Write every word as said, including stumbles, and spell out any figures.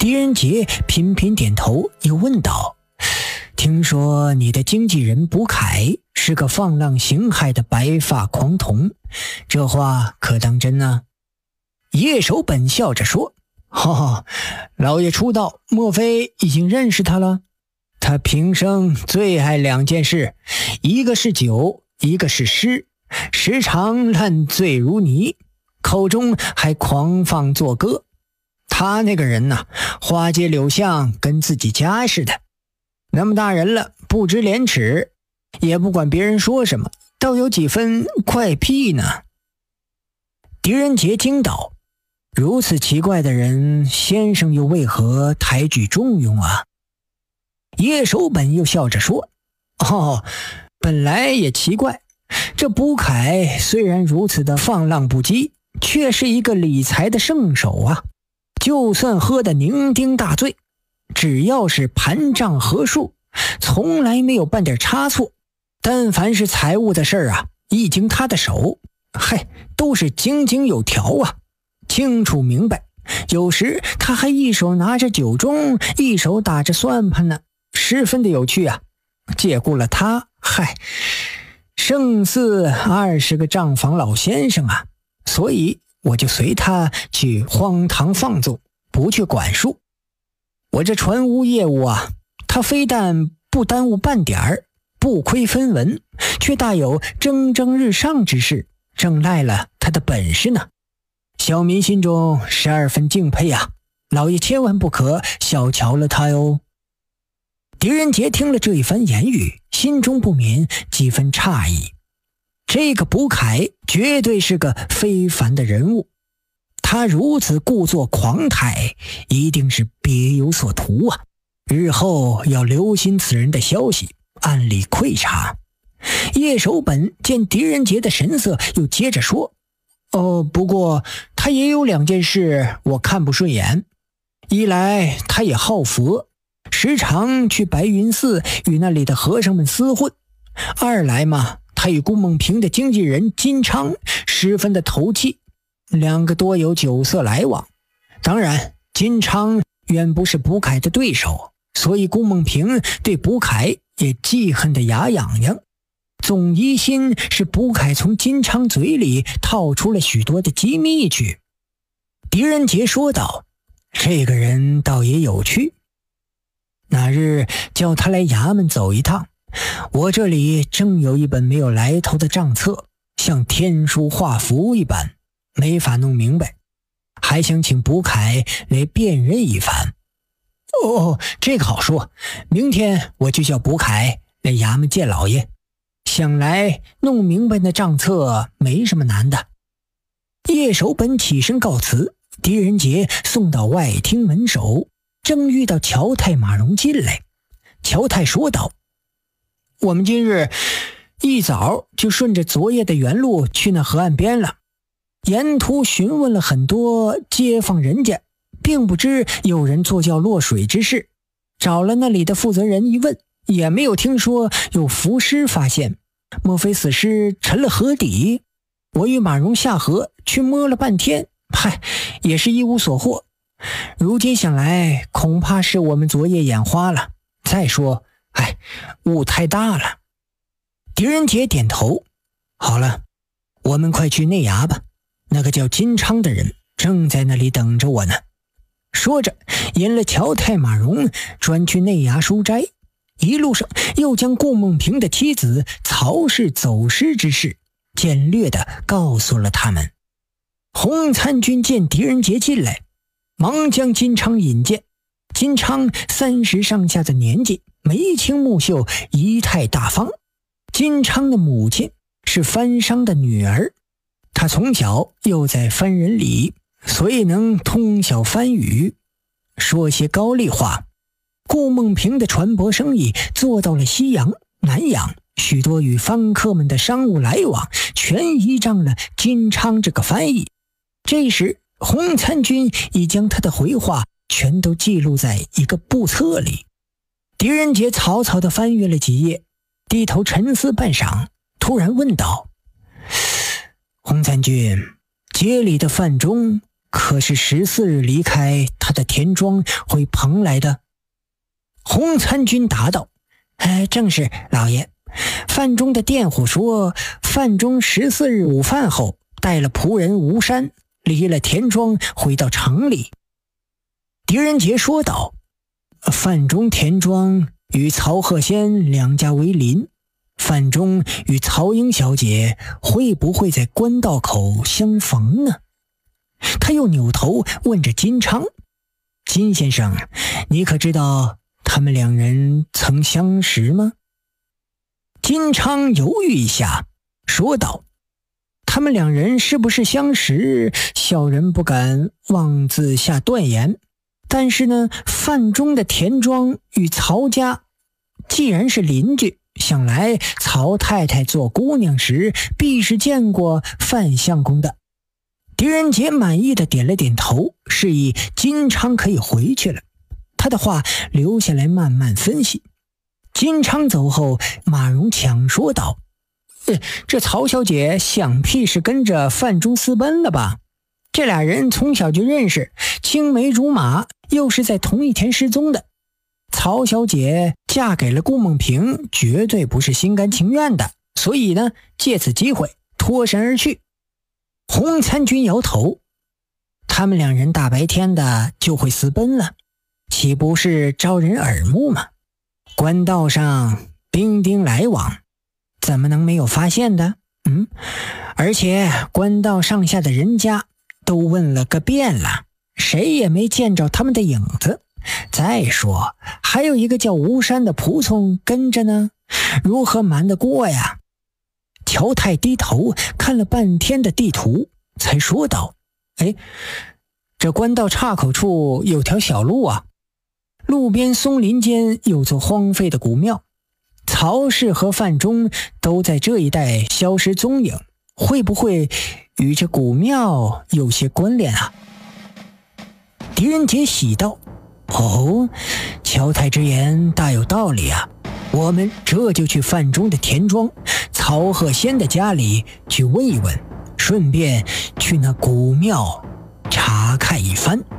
狄仁杰频频点头，又问道：听说你的经纪人卜凯是个放浪形骸的白发狂童，这话可当真呢？叶守本笑着说：哈哈，老爷出道，莫非已经认识他了？他平生最爱两件事，一个是酒，一个是诗，时常烂醉如泥，口中还狂放作歌。他那个人呐，花街柳巷跟自己家似的，那么大人了，不知廉耻，也不管别人说什么，倒有几分怪癖呢。狄仁杰惊道：如此奇怪的人，先生又为何抬举重用啊？叶守本又笑着说：哦，本来也奇怪，这卜凯虽然如此的放浪不羁，却是一个理财的圣手啊。就算喝得酩酊大醉，只要是盘账合数，从来没有半点差错。但凡是财务的事儿啊，一经他的手，嗨，都是井井有条啊，清楚明白。有时他还一手拿着酒盅，一手打着算盘呢，十分的有趣啊。借顾了他，嗨，胜似二十个账房老先生啊。所以我就随他去荒唐放纵，不去管束。我这船务业务啊，他非但不耽误半点儿，不亏分文，却大有蒸蒸日上之势，正赖了他的本事呢。小民心中十二分敬佩啊，老爷千万不可小瞧了他哟。狄仁杰听了这一番言语，心中不免几分诧异。这个卜凯绝对是个非凡的人物，他如此故作狂态，一定是别有所图啊！日后要留心此人的消息，暗里窥察。叶守本见狄仁杰的神色，又接着说：哦，不过他也有两件事我看不顺眼。一来他也好佛，时常去白云寺与那里的和尚们厮混；二来嘛，他与顾梦平的经纪人金昌十分的投契，两个多有酒色来往。当然金昌远不是卜凯的对手，所以顾梦平对卜凯也记恨的牙痒痒，总疑心是卜凯从金昌嘴里套出了许多的机密去。狄仁杰说道：这个人倒也有趣，那日叫他来衙门走一趟，我这里正有一本没有来头的账册，像天书画符一般，没法弄明白，还想请卜凯来辨认一番。哦，这个好说，明天我就叫卜凯来衙门见老爷，想来弄明白那账册没什么难的。叶守本起身告辞，狄仁杰送到外厅门首，正遇到乔太马荣进来。乔太说道：我们今日一早就顺着昨夜的原路去那河岸边了，沿途询问了很多街坊人家，并不知有人坐轿落水之事，找了那里的负责人一问，也没有听说有浮尸发现，莫非死尸沉了河底？我与马荣下河去摸了半天，嗨，也是一无所获。如今想来，恐怕是我们昨夜眼花了。再说，哎，雾太大了。狄仁杰点头：好了，我们快去内衙吧，那个叫金昌的人正在那里等着我呢。说着引了乔太马荣专去内衙书斋，一路上又将顾梦平的妻子曹氏走失之事简略地告诉了他们。洪参军见狄仁杰进来，忙将金昌引荐。金昌三十上下的年纪，眉清目秀，仪态大方。金昌的母亲是番商的女儿，他从小又在番人里，所以能通晓番语，说些高丽话。顾梦平的船舶生意做到了西洋、南洋，许多与番客们的商务来往全依仗了金昌这个翻译。这时洪参军已将他的回话全都记录在一个簿册里。狄仁杰草草地翻阅了几页，低头沉思半晌，突然问道：洪参军，街里的饭中可是十四日离开他的田庄会蓬莱的？洪参军答道：哎，正是，老爷。范中的佃户说，范中十四日午饭后带了仆人吴山，离了田庄回到城里。狄仁杰说道：范中田庄与曹鹤仙两家为邻，范中与曹英小姐会不会在官道口相逢呢？他又扭头问着金昌：金先生，你可知道他们两人曾相识吗？金昌犹豫一下，说道：他们两人是不是相识，小人不敢妄自下断言。但是呢，范中的田庄与曹家既然是邻居，想来曹太太做姑娘时必是见过范相公的。狄仁杰满意的点了点头，示意金昌可以回去了。他的话留下来慢慢分析。金昌走后，马荣抢说道：这曹小姐想必是跟着范中私奔了吧？这俩人从小就认识，青梅竹马，又是在同一天失踪的。曹小姐嫁给了顾梦平，绝对不是心甘情愿的，所以呢，借此机会脱身而去。洪参军摇头：他们两人大白天的就会私奔了，岂不是招人耳目吗？官道上兵丁来往，怎么能没有发现的？嗯，而且官道上下的人家都问了个遍了，谁也没见着他们的影子。再说还有一个叫吴山的仆从跟着呢，如何瞒得过呀？乔太低头看了半天的地图，才说道：哎，这官道岔口处有条小路啊，路边松林间有座荒废的古庙，曹氏和范中都在这一带消失踪影，会不会与这古庙有些关联啊？狄仁杰喜道：哦，乔太之言大有道理啊，我们这就去范中的田庄曹鹤仙的家里去问一问，顺便去那古庙查看一番。